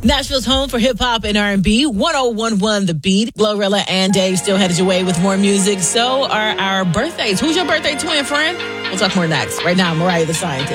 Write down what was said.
Nashville's home for hip-hop and R&B, 1011 The Beat. Glorilla and Dave still headed your way with more music. So are our birthdays. Who's your birthday twin, friend? We'll talk more next. Right now, Mariah the Scientist.